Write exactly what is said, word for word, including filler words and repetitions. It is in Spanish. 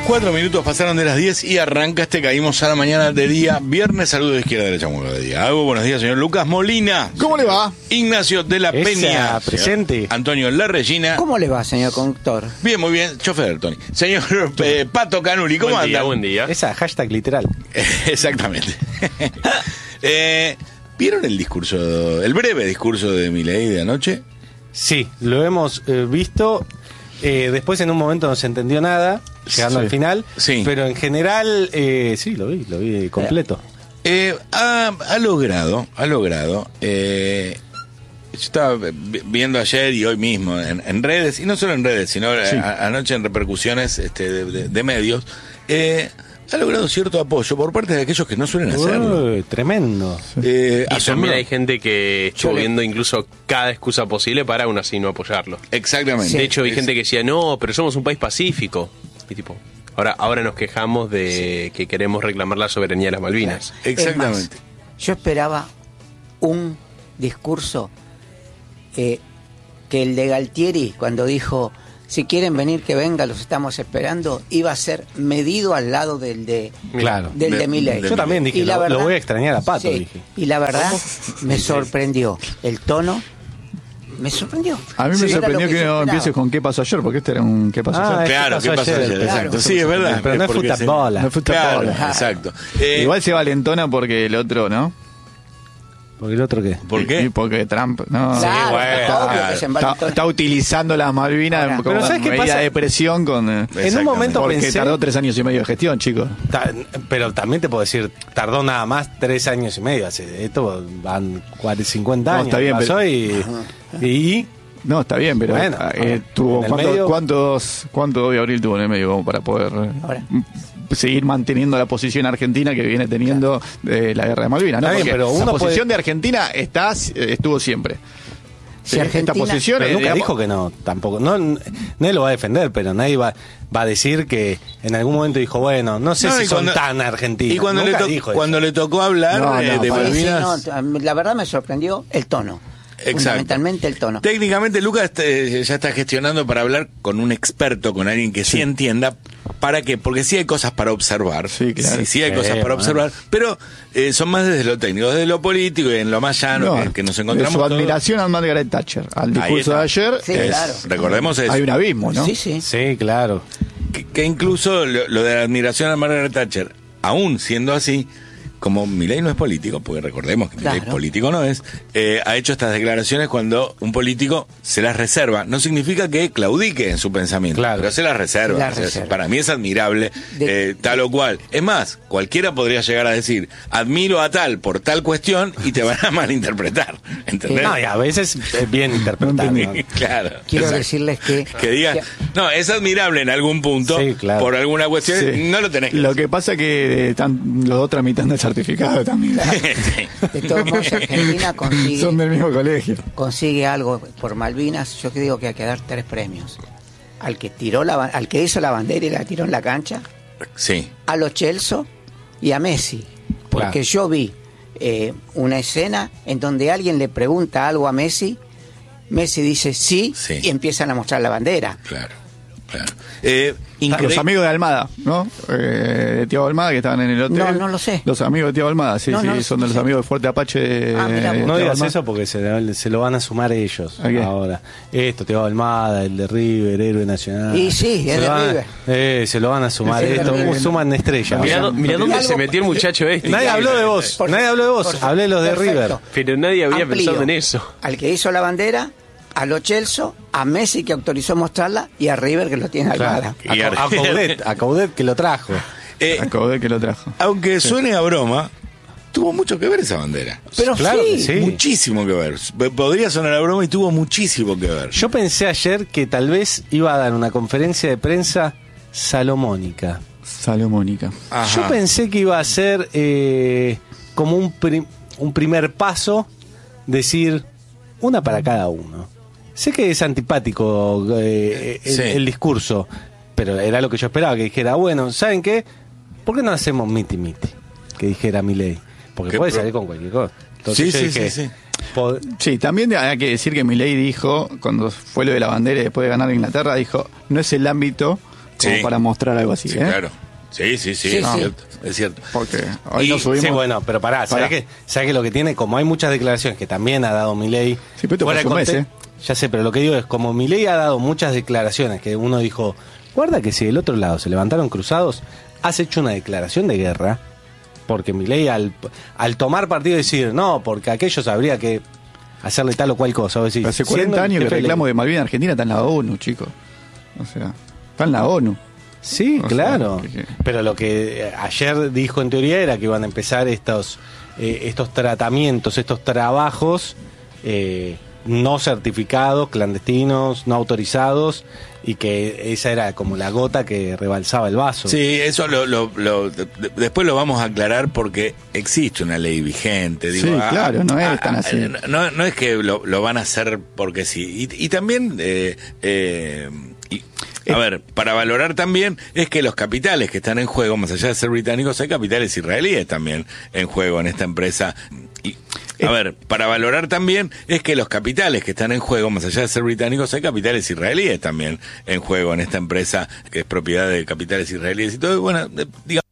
Cuatro minutos pasaron de las diez y arranca este Caímos a la Mañana de día viernes. Saludos de izquierda a derecha, muy buenos días. Hago buenos días, señor Lucas Molina. ¿Cómo le va? Ignacio de la Esa, Peña. presente. Antonio La Regina. ¿Cómo le va, señor conductor? Bien, muy bien. Chofer, Tony. Señor eh, Pato Canuli, ¿cómo Buen anda? día, buen día. Esa hashtag literal. Exactamente. eh, ¿Vieron el discurso, el breve discurso de Milei de anoche? Sí, lo hemos eh, visto. Eh, después en un momento no se entendió nada, llegando Sí. al final. Sí. Pero en general, eh, sí, lo vi, lo vi completo. Eh, ha, ha logrado, ha logrado. Eh, yo estaba vi- viendo ayer y hoy mismo en, en redes, y no solo en redes, sino Sí. a- anoche en repercusiones este, de, de- de medios. Eh, ha logrado cierto apoyo por parte de aquellos que no suelen hacerlo. Uy, tremendo. Eh, Y asombro- también hay gente que estuvo Yo le- viendo incluso cada excusa posible para aún así no apoyarlo. Exactamente. De hecho, hay Es- gente que decía, no, pero somos un país pacífico. Y tipo, ahora, ahora nos quejamos de que queremos reclamar la soberanía de las Malvinas. Exactamente. Es más, yo esperaba un discurso eh, que el de Galtieri, cuando dijo, si quieren venir que venga, los estamos esperando, iba a ser medido al lado del de Claro. del de, De- Milei. de Yo también dije, Y la lo, lo verdad- voy a extrañar a Pato, Sí, dije. y la verdad me sorprendió el tono, me sorprendió. A mí me Sí, era sorprendió lo que yo no esperaba. empieces con qué pasó ayer, porque este era un qué pasó Ah, ayer. Claro, ¿qué pasó pasó ayer? ayer? Claro. Exacto. Sí, es verdad. Pero no es Porque se- fútbol. No fue Claro, fútbol. exacto. Eh, Igual se valentona porque el otro, ¿no? Porque el otro qué. ¿Por Y qué? porque Trump, no. Claro, bueno, obvio que claro. se Está, envalentona. está utilizando las Malvinas Ahora, como pero ¿sabes qué medida pasa? de presión con, eh, En un Exactamente. momento porque pensé... tardó tres años y medio de gestión, chicos. Ta- pero también te puedo decir, tardó nada más tres años y medio. Hace, esto van cuarenta, cincuenta No, años. está bien, pasó pero- y, y No, está bien, pero Bueno, eh, tuvo en el ¿cuánto- medio- ¿cuántos cuánto dos de abril tuvo en el medio como para poder eh, Ahora. m- seguir manteniendo la posición argentina que viene teniendo de la guerra de Malvinas, ¿no? Está bien, Porque pero uno la posición puede- de Argentina está eh, estuvo siempre. Si Eh, Argentina- esta posición Pero eh, nunca digamos, dijo que no, tampoco. No, n- nadie lo va a defender, pero nadie va, va a decir que en algún momento dijo, bueno, no sé No, si y son cuando- tan argentinos. Y cuando, le, Nunca to- dijo eso. cuando le tocó hablar No, eh, no, de para- Sí, sí, Malvinas... no, la verdad me sorprendió el tono. Exacto. Fundamentalmente el tono. Técnicamente Lucas eh, ya está gestionando para hablar con un experto, con alguien que sí, entienda. ¿Para qué? Porque sí hay cosas para observar. Sí, claro. Sí, sí hay Sí, cosas para bueno. observar. Pero eh, son más desde lo técnico, desde lo político y en lo más llano no, que, que nos de encontramos. su todos. admiración a Margaret Thatcher, al Ahí discurso está. de ayer, Sí, Es- claro. Recordemos eso. hay un abismo, ¿no? Sí, sí. Sí, claro. Que, que incluso lo, lo de la admiración a Margaret Thatcher, aún siendo así, como Milei no es político, porque recordemos que Milei Claro. político no es, eh, ha hecho estas declaraciones cuando un político se las reserva. No significa que claudique en su pensamiento, Claro. pero se las reserva. Las O sea, reserva. para mí es admirable, De- eh, tal o cual. Es más, cualquiera podría llegar a decir, admiro a tal por tal cuestión y te van a malinterpretar. ¿Entendés? No, y a veces es bien interpretado. ¿no? Claro. Quiero exacto. decirles que... Que diga, que- no, es admirable en algún punto, Sí, claro. por alguna cuestión, Sí. no lo tenés que Lo que pasa es que eh, están los dos tramitando el certificado también. Sí. de todos modos, Argentina Son consigue, del mismo colegio. consigue algo por Malvinas. Yo que digo que hay que dar tres premios. Al que tiró la, ba- al que hizo la bandera y la tiró en la cancha, Sí. a Lo Celso y a Messi. Porque Claro. yo vi eh, una escena en donde alguien le pregunta algo a Messi, Messi dice sí, Sí. y empiezan a mostrar la bandera. Claro, claro. Eh, Los increíble. amigos de Almada, ¿no? Eh, de Tiago Almada que estaban en el hotel. No, no lo sé. Los amigos de Tiago Almada, sí, No, sí, no, son de sí, los sí. amigos de Fuerte Apache de, Ah, mira vos. de No Tiago digas Almada. eso porque se, se lo van a sumar ellos ¿A qué? ahora. Esto, Teo Almada, el de River, héroe nacional. Y sí, se el lo de van a- River. Eh, se lo van a sumar. Sí, Esto, River. suman estrellas. Mirá, O sea, dó- mirá y dónde algo- se metió el muchacho este. nadie habló de vos. Por- nadie habló de vos. por- Hablé los de perfecto. River. Pero nadie había Amplío. pensado en eso. Al que hizo la bandera, a Lo Celso, a Messi que autorizó mostrarla y a River que lo tiene Almada. Claro. Y A, a River. Coudet, a Coudet que lo trajo. Eh, Acabé que lo trajo. aunque suene a broma, tuvo mucho que ver esa bandera. Pero Claro sí, que sí. Muchísimo que ver. P- Podría sonar a broma y tuvo muchísimo que ver. Yo pensé ayer que tal vez iba a dar una conferencia de prensa salomónica. Salomónica. Ajá. Yo pensé que iba a ser eh, como un, pri- un primer paso, decir una para cada uno. Sé que es antipático eh, el, Sí. el discurso, pero era lo que yo esperaba, que dijera, bueno, ¿saben qué? ¿Por qué no hacemos miti miti? Que dijera Milei. Porque Qué puede pro- salir con cualquier cosa. Entonces Sí, yo sí, dije, sí, sí. po- Sí, también hay que decir que Milei dijo, cuando fue lo de la bandera y después de ganar Inglaterra, dijo, no es el ámbito como Sí. para mostrar algo así, Sí, ¿eh? claro. Sí, sí, sí, Sí, es, sí. Cierto, es cierto. Porque hoy Y- nos subimos. Sí, bueno, pero pará, ¿sabés Pará. que, ¿sabés que lo que tiene? Como hay muchas declaraciones que también ha dado Milei. Sí, pero esto fuera pasó de un mes, conte- ¿eh? Ya sé, pero lo que digo es, como Milei ha dado muchas declaraciones que uno dijo, guarda que si del otro lado se levantaron cruzados, has hecho una declaración de guerra, porque Milei al, al tomar partido y decir, no, porque aquellos habría que hacerle tal o cual cosa. Vos decís, Pero hace siendo cuarenta el años que jefe el del- reclamo de Malvinas Argentina está en la ONU, chicos. O sea, está en la ONU. Sí, O claro. sea, que- Pero lo que eh, ayer dijo en teoría era que iban a empezar estos, eh, estos tratamientos, estos trabajos eh, no certificados, clandestinos, no autorizados, y que esa era como la gota que rebalsaba el vaso. Sí, eso lo, lo- lo- de- de- después lo vamos a aclarar porque existe una ley vigente. Digo, Sí, ah, claro, no es ah, tan ah, así. No, no es que lo, lo van a hacer porque sí. Y, y también, eh, eh, y- a ver, para valorar también es que los capitales que están en juego, más allá de ser británicos, hay capitales israelíes también en juego en esta empresa. Y, a ver, para valorar también es que los capitales que están en juego, más allá de ser británicos, hay capitales israelíes también en juego en esta empresa que es propiedad de capitales israelíes y todo. Bueno, digamos.